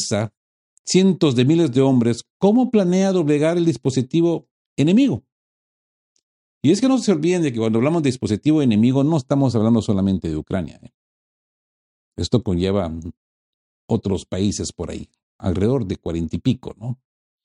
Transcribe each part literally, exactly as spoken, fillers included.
moviliza cientos de miles de hombres, ¿cómo planea doblegar el dispositivo enemigo? Y es que no se olviden de que cuando hablamos de dispositivo enemigo no estamos hablando solamente de Ucrania. ¿eh? Esto conlleva otros países por ahí, alrededor de cuarenta y pico, ¿no?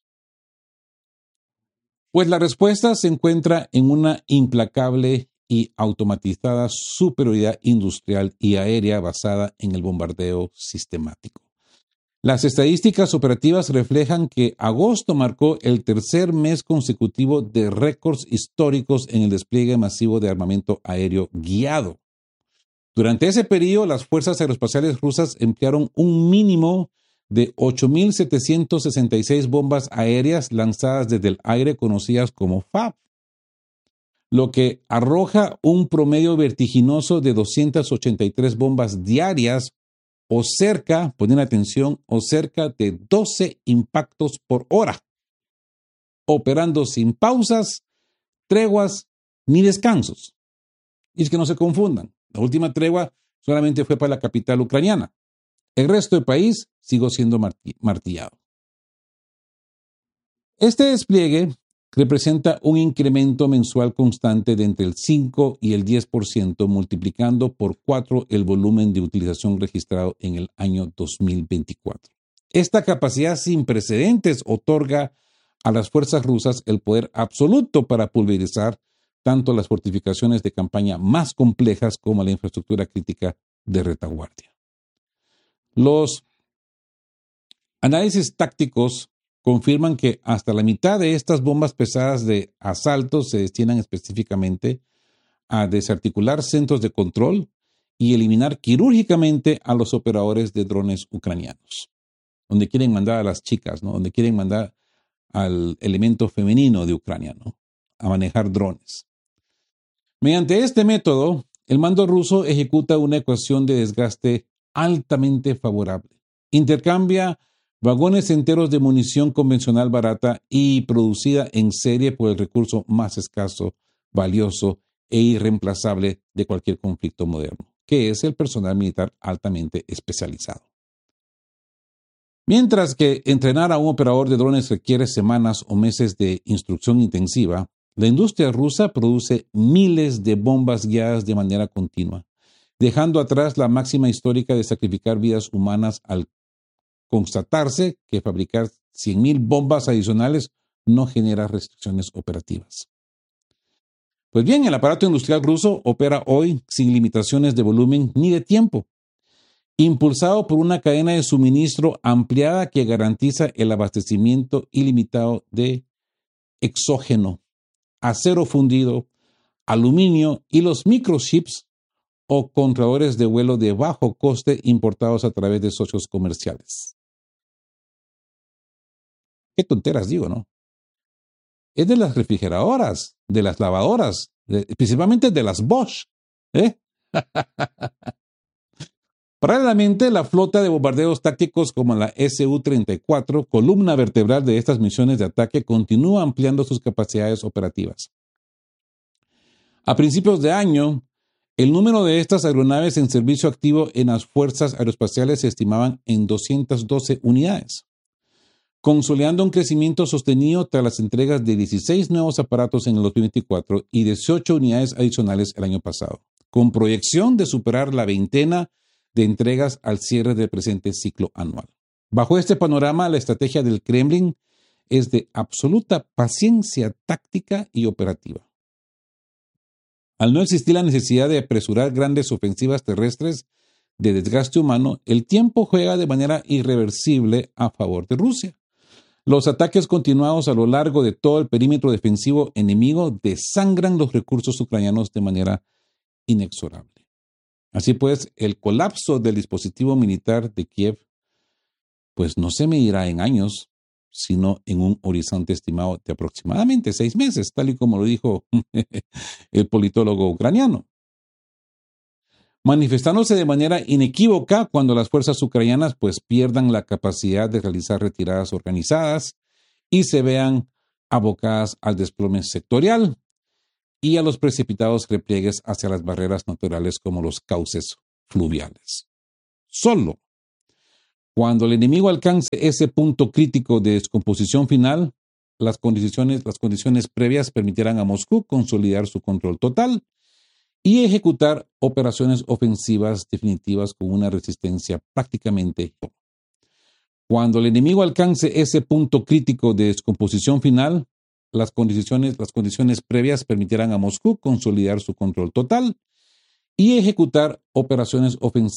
Pues la respuesta se encuentra en una implacable y automatizada superioridad industrial y aérea basada en el bombardeo sistemático. Las estadísticas operativas reflejan que agosto marcó el tercer mes consecutivo de récords históricos en el despliegue masivo de armamento aéreo guiado. Durante ese periodo, las fuerzas aeroespaciales rusas emplearon un mínimo de ocho mil setecientas sesenta y seis bombas aéreas lanzadas desde el aire, conocidas como F A B, lo que arroja un promedio vertiginoso de doscientas ochenta y tres bombas diarias, o cerca, ponen atención, o cerca de doce impactos por hora, operando sin pausas, treguas ni descansos. Y es que no se confundan, la última tregua solamente fue para la capital ucraniana. El resto del país siguió siendo martillado. Este despliegue representa un incremento mensual constante de entre el cinco y el diez por ciento, multiplicando por cuatro el volumen de utilización registrado en el año dos mil veinticuatro. Esta capacidad sin precedentes otorga a las fuerzas rusas el poder absoluto para pulverizar tanto las fortificaciones de campaña más complejas como la infraestructura crítica de retaguardia. Los análisis tácticos confirman que hasta la mitad de estas bombas pesadas de asalto se destinan específicamente a desarticular centros de control y eliminar quirúrgicamente a los operadores de drones ucranianos, donde quieren mandar a las chicas, ¿no? Donde quieren mandar al elemento femenino de Ucrania, ¿no? A manejar drones. Mediante este método, el mando ruso ejecuta una ecuación de desgaste altamente favorable. Intercambia vagones enteros de munición convencional barata y producida en serie por el recurso más escaso, valioso e irreemplazable de cualquier conflicto moderno, que es el personal militar altamente especializado. Mientras que entrenar a un operador de drones requiere semanas o meses de instrucción intensiva, la industria rusa produce miles de bombas guiadas de manera continua, dejando atrás la máxima histórica de sacrificar vidas humanas al constatarse que fabricar cien mil bombas adicionales no genera restricciones operativas. Pues bien, el aparato industrial ruso opera hoy sin limitaciones de volumen ni de tiempo, impulsado por una cadena de suministro ampliada que garantiza el abastecimiento ilimitado de exógeno, acero fundido, aluminio y los microchips o controladores de vuelo de bajo coste importados a través de socios comerciales. Qué tonteras digo, ¿no? Es de las refrigeradoras, de las lavadoras, de, principalmente de las Bosch. ¿eh? Paralelamente, la flota de bombarderos tácticos como la S U treinta y cuatro, columna vertebral de estas misiones de ataque, continúa ampliando sus capacidades operativas. A principios de año, el número de estas aeronaves en servicio activo en las fuerzas aeroespaciales se estimaban en doscientas doce unidades, consolidando un crecimiento sostenido tras las entregas de dieciséis nuevos aparatos en el dos mil veinticuatro y dieciocho unidades adicionales el año pasado, con proyección de superar la veintena de entregas al cierre del presente ciclo anual. Bajo este panorama, la estrategia del Kremlin es de absoluta paciencia táctica y operativa. Al no existir la necesidad de apresurar grandes ofensivas terrestres de desgaste humano, el tiempo juega de manera irreversible a favor de Rusia. Los ataques continuados a lo largo de todo el perímetro defensivo enemigo desangran los recursos ucranianos de manera inexorable. Así pues, el colapso del dispositivo militar de Kiev pues no se medirá en años, sino en un horizonte estimado de aproximadamente seis meses, tal y como lo dijo el politólogo ucraniano. Manifestándose de manera inequívoca cuando las fuerzas ucranianas pues pierdan la capacidad de realizar retiradas organizadas y se vean abocadas al desplome sectorial y a los precipitados repliegues hacia las barreras naturales como los cauces fluviales. Solo Cuando el enemigo alcance ese punto crítico de descomposición final, las condiciones, las condiciones previas permitirán a Moscú consolidar su control total y ejecutar operaciones ofensivas definitivas con una resistencia prácticamente. Cuando el enemigo alcance ese punto crítico de descomposición final, las condiciones, las condiciones previas permitirán a Moscú consolidar su control total y ejecutar operaciones ofensivas